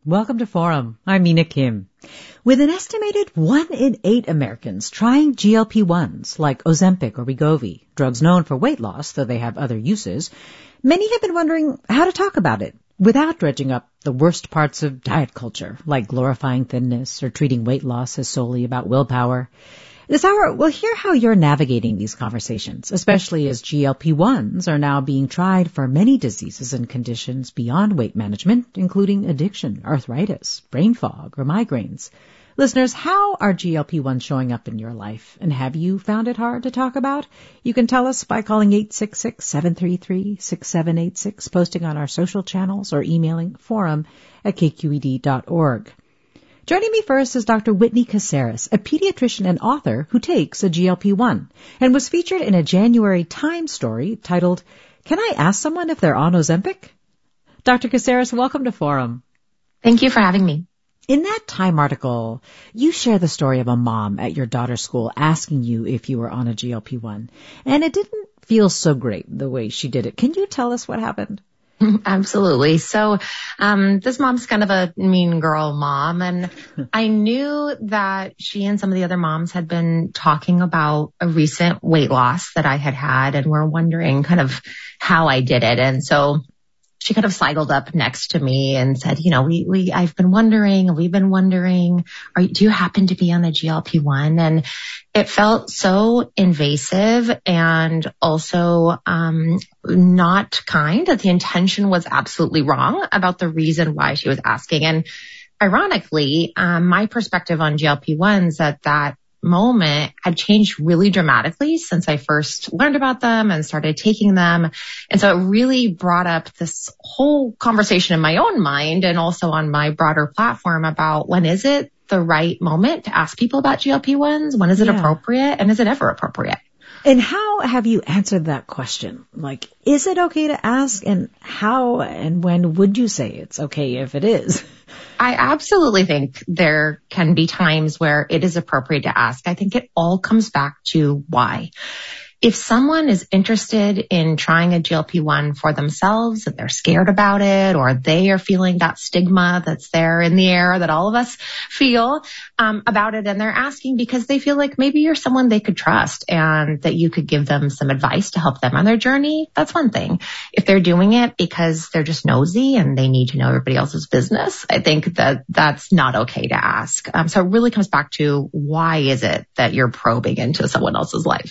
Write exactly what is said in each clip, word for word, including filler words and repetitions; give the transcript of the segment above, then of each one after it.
Welcome to Forum. I'm Mina Kim. With an estimated one in eight Americans trying G L P ones like Ozempic or Wegovy, drugs known for weight loss, though they have other uses, many have been wondering how to talk about it without dredging up the worst parts of diet culture, like glorifying thinness or treating weight loss as solely about willpower. This hour, we'll hear how you're navigating these conversations, especially as G L P ones are now being tried for many diseases and conditions beyond weight management, including addiction, arthritis, brain fog, or migraines. Listeners, how are G L P ones showing up in your life, and have you found it hard to talk about? You can tell us by calling eight six six, seven three three, six seven eight six, posting on our social channels, or emailing forum at k q e d dot org. Joining me first is Doctor Whitney Caceres, a pediatrician and author who takes a G L P one and was featured in a January Times story titled, "Can I ask someone if they're on Ozempic?" Doctor Caceres, welcome to Forum. Thank you for having me. In that Time article, you share the story of a mom at your daughter's school asking you if you were on a G L P one, and it didn't feel so great the way she did it. Can you tell us what happened? Absolutely. So um this mom's kind of a mean girl mom, and I knew that she and some of the other moms had been talking about a recent weight loss that I had had, and were wondering kind of how I did it. And so she kind of sidled up next to me and said, you know, we, we, I've been wondering, we've been wondering, are you, do you happen to be on a G L P one? And it felt so invasive and also, um, not kind, that the intention was absolutely wrong about the reason why she was asking. And ironically, um, my perspective on G L P ones at that moment had changed really dramatically since I first learned about them and started taking them. And so it really brought up this whole conversation in my own mind and also on my broader platform about, when is it the right moment to ask people about G L P ones? When is it yeah. appropriate? And is it ever appropriate? And how have you answered that question? Like, is it okay to ask, and how and when would you say it's okay if it is? I absolutely think there can be times where it is appropriate to ask. I think it all comes back to why. If someone is interested in trying a G L P one for themselves and they're scared about it, or they are feeling that stigma that's there in the air that all of us feel um, about it, and they're asking because they feel like maybe you're someone they could trust and that you could give them some advice to help them on their journey, that's one thing. If they're doing it because they're just nosy and they need to know everybody else's business, I think that that's not okay to ask. Um, so it really comes back to, why is it that you're probing into someone else's life?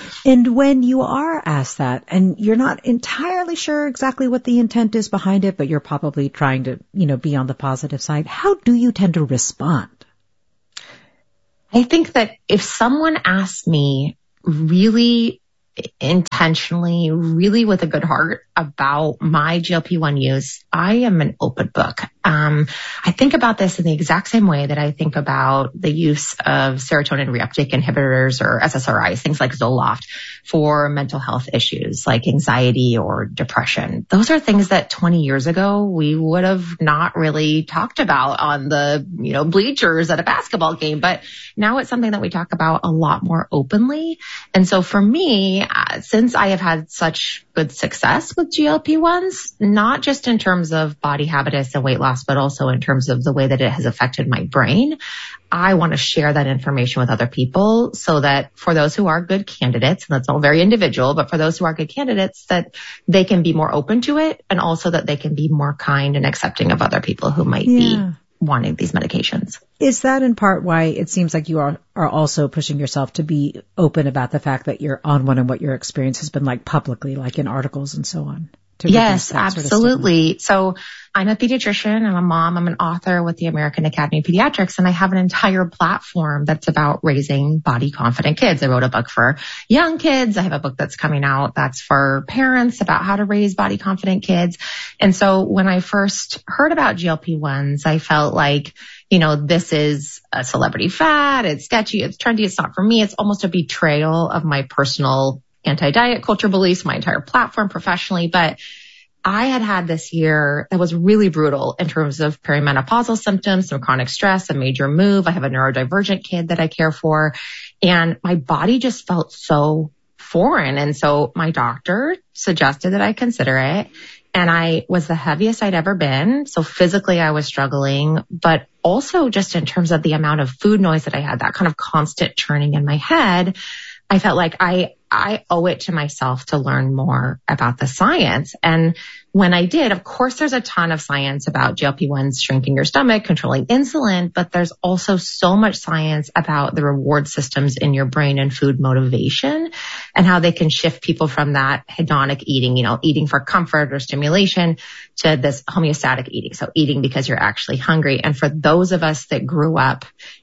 And when you are asked that and you're not entirely sure exactly what the intent is behind it, but you're probably trying to, you know, be on the positive side, how do you tend to respond? I think that if someone asks me really intentionally, really with a good heart about my G L P one use, I am an open book. Um, I think about this in the exact same way that I think about the use of serotonin reuptake inhibitors or S S R Is, things like Zoloft, for mental health issues like anxiety or depression. Those are things that twenty years ago we would have not really talked about on the, you know, bleachers at a basketball game, but now it's something that we talk about a lot more openly. And so for me, uh, since I have had such good success with G L P ones, not just in terms of body habitus and weight loss, but also in terms of the way that it has affected my brain, I want to share that information with other people so that for those who are good candidates, and that's all very individual, but for those who are good candidates, that they can be more open to it, and also that they can be more kind and accepting of other people who might yeah. be wanting these medications. Is that in part why it seems like you are, are also pushing yourself to be open about the fact that you're on one and what your experience has been like publicly, like in articles and so on? Yes, absolutely. So I'm a pediatrician, I'm a mom, I'm an author with the American Academy of Pediatrics, and I have an entire platform that's about raising body confident kids. I wrote a book for young kids. I have a book that's coming out that's for parents about how to raise body confident kids. And so when I first heard about G L P ones, I felt like, you know, this is a celebrity fad. It's sketchy. It's trendy. It's not for me. It's almost a betrayal of my personal anti-diet culture beliefs, my entire platform professionally. But I had had this year that was really brutal in terms of perimenopausal symptoms, some chronic stress, a major move. I have a neurodivergent kid that I care for, and my body just felt so foreign. And so my doctor suggested that I consider it. And I was the heaviest I'd ever been. So physically I was struggling, but also just in terms of the amount of food noise that I had, that kind of constant churning in my head, I felt like I, I owe it to myself to learn more about the science. And when I did, of course, there's a ton of science about G L P ones shrinking your stomach, controlling insulin, but there's also so much science about the reward systems in your brain and food motivation and how they can shift people from that hedonic eating, you know, eating for comfort or stimulation to this homeostatic eating. So eating because you're actually hungry. And for those of us that grew up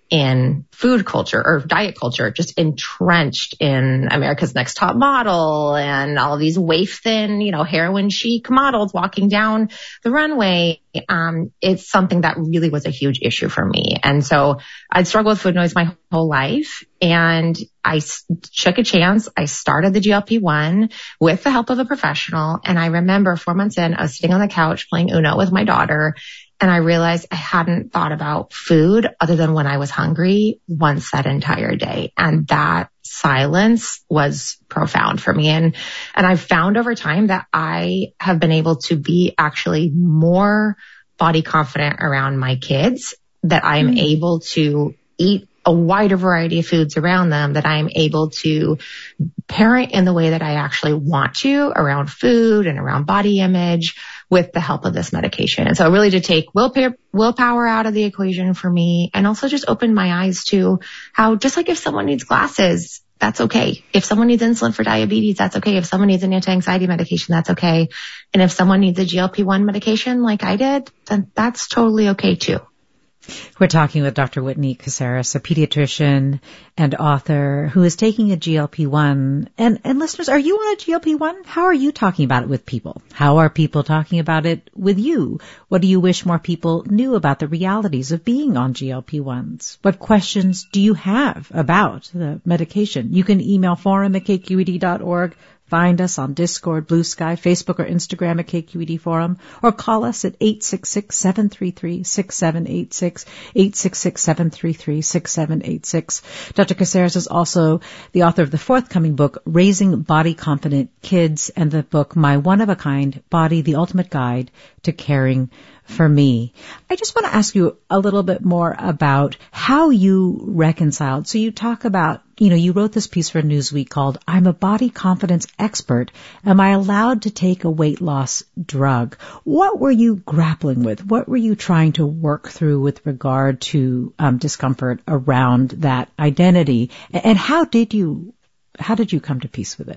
in food culture or diet culture, just entrenched in America's Next Top Model and all of these waif thin, you know, heroin chic models walking down the runway. Um, it's something that really was a huge issue for me. And so I'd struggled with food noise my whole life, and I took a chance. I started the G L P one with the help of a professional. And I remember four months in, I was sitting on the couch playing Uno with my daughter. And I realized I hadn't thought about food other than when I was hungry once that entire day. And that silence was profound for me. And, and I've found over time that I have been able to be actually more body confident around my kids, that I'm mm. able to eat a wider variety of foods around them, that I'm able to parent in the way that I actually want to around food and around body image with the help of this medication. And so it really did take willpower, willpower out of the equation for me, and also just opened my eyes to how, just like if someone needs glasses, that's okay. If someone needs insulin for diabetes, that's okay. If someone needs an anti-anxiety medication, that's okay. And if someone needs a G L P one medication like I did, then that's totally okay too. We're talking with Doctor Whitney Caceres, a pediatrician and author who is taking a G L P one. And, and listeners, are you on a G L P one? How are you talking about it with people? How are people talking about it with you? What do you wish more people knew about the realities of being on G L P ones? What questions do you have about the medication? You can email forum at k q e d dot org. Find us on Discord, Blue Sky, Facebook, or Instagram at K Q E D Forum, or call us at eight six six, seven three three, six seven eight six, eight six six, seven three three, six seven eight six. Doctor Caceres is also the author of the forthcoming book, Raising Body Confident Kids, and the book, My One-of-a-Kind Body, The Ultimate Guide to Caring for Me. I just want to ask you a little bit more about how you reconciled. So you talk about, you know, you wrote this piece for Newsweek called, I'm a Body Confidence Expert. Am I allowed to take a weight loss drug? What were you grappling with? What were you trying to work through with regard to um, discomfort around that identity? And how did you, how did you come to peace with it?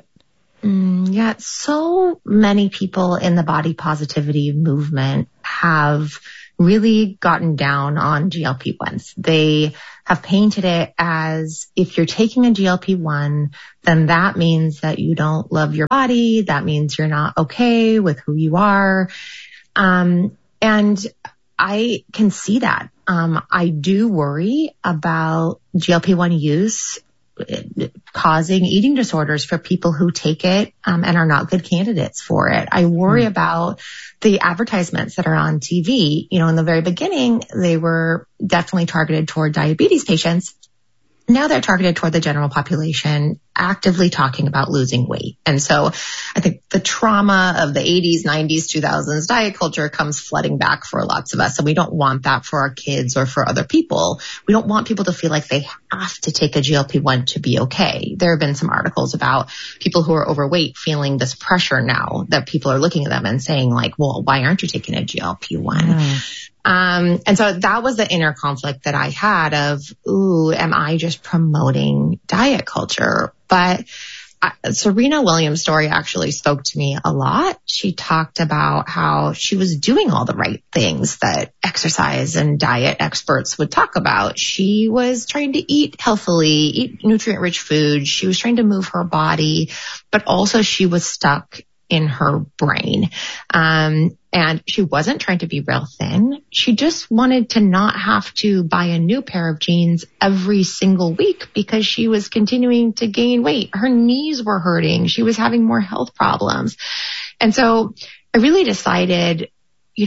Mm, yeah, so many people in the body positivity movement have really gotten down on G L P ones. They have painted it as if you're taking a G L P one, then that means that you don't love your body. That means you're not okay with who you are. Um, and I can see that. Um, I do worry about G L P one use causing eating disorders for people who take it um, and are not good candidates for it. I worry mm. about the advertisements that are on T V. You know, in the very beginning, they were definitely targeted toward diabetes patients. Now they're targeted toward the general population, actively talking about losing weight. And so I think the trauma of the eighties, nineties, two thousands diet culture comes flooding back for lots of us. And we don't want that for our kids or for other people. We don't want people to feel like they have to take a G L P one to be okay. There have been some articles about people who are overweight feeling this pressure now that people are looking at them and saying like, well, why aren't you taking a G L P one? Mm. Um, and so that was the inner conflict that I had of, ooh, am I just promoting diet culture? But I, Serena Williams' story actually spoke to me a lot. She talked about how she was doing all the right things that exercise and diet experts would talk about. She was trying to eat healthily, eat nutrient-rich food. She was trying to move her body, but also she was stuck in her brain. Um, and she wasn't trying to be real thin. She just wanted to not have to buy a new pair of jeans every single week because she was continuing to gain weight. Her knees were hurting. She was having more health problems. And so I really decided, you know,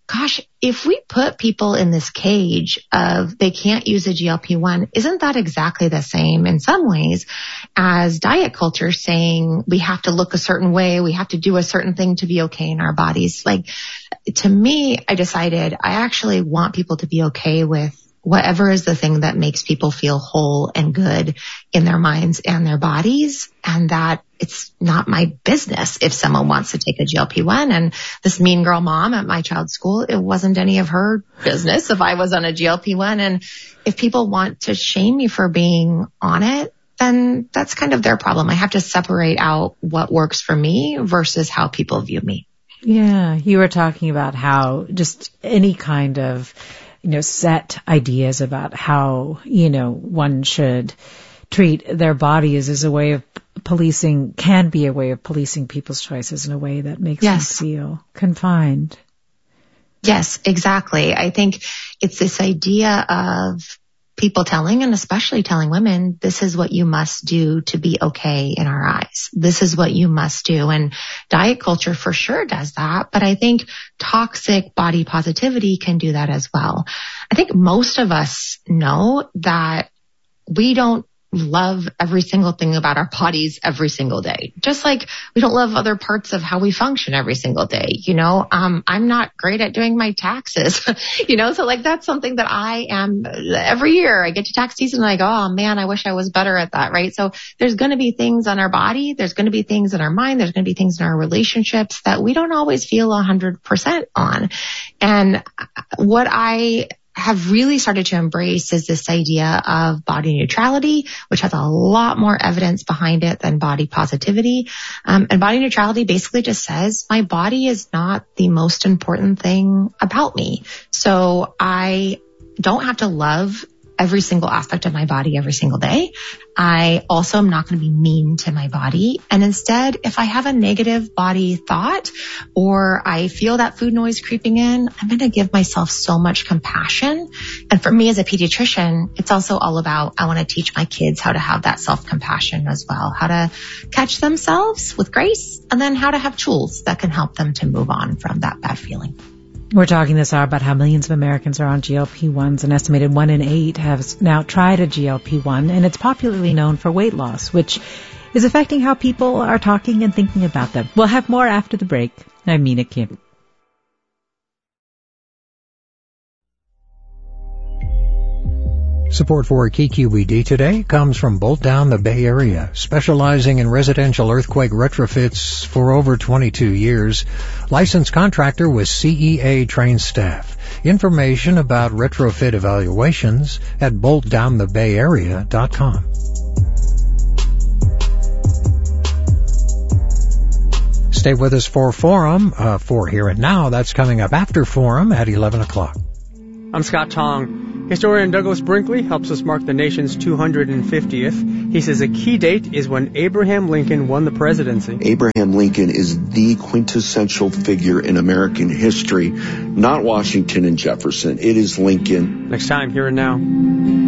gosh, if we put people in this cage of they can't use a G L P one, isn't that exactly the same in some ways as diet culture saying we have to look a certain way, we have to do a certain thing to be okay in our bodies? Like, to me, I decided I actually want people to be okay with whatever is the thing that makes people feel whole and good in their minds and their bodies, and that it's not my business if someone wants to take a G L P one. And this mean girl mom at my child's school, it wasn't any of her business if I was on a G L P one. And if people want to shame me for being on it, then that's kind of their problem. I have to separate out what works for me versus how people view me. Yeah, you were talking about how just any kind of, you know, set ideas about how, you know, one should treat their bodies as a way of policing, can be a way of policing people's choices in a way that makes yes. them feel confined. Yes, exactly. I think it's this idea of people telling, and especially telling women, this is what you must do to be okay in our eyes. This is what you must do. And diet culture for sure does that. But I think toxic body positivity can do that as well. I think most of us know that we don't love every single thing about our bodies every single day. Just like we don't love other parts of how we function every single day. You know, um, I'm not great at doing my taxes, you know, so like that's something that I am every year. I get to tax season and I go, oh man, I wish I was better at that. Right. So there's going to be things on our body. There's going to be things in our mind. There's going to be things in our relationships that we don't always feel a hundred percent on. And what I have really started to embrace is this idea of body neutrality, which has a lot more evidence behind it than body positivity. Um, and body neutrality basically just says my body is not the most important thing about me. So I don't have to love every single aspect of my body every single day. I also am not going to be mean to my body. And instead, if I have a negative body thought or I feel that food noise creeping in, I'm going to give myself so much compassion. And for me as a pediatrician, it's also all about, I want to teach my kids how to have that self-compassion as well, how to catch themselves with grace, and then how to have tools that can help them to move on from that bad feeling. We're talking this hour about how millions of Americans are on G L P ones. An estimated one in eight have now tried a G L P one, and it's popularly known for weight loss, which is affecting how people are talking and thinking about them. We'll have more after the break. I'm Mina Kim. Support for K Q E D today comes from Bolt Down the Bay Area, specializing in residential earthquake retrofits for over twenty-two years. Licensed contractor with C E A-trained staff. Information about retrofit evaluations at bolt down the bay area dot com. Stay with us for Forum, uh, for Here and Now. That's coming up after Forum at eleven o'clock. I'm Scott Tong. Historian Douglas Brinkley helps us mark the nation's two hundred fiftieth. He says a key date is when Abraham Lincoln won the presidency. Abraham Lincoln is the quintessential figure in American history, not Washington and Jefferson. It is Lincoln. Next time, Here and Now.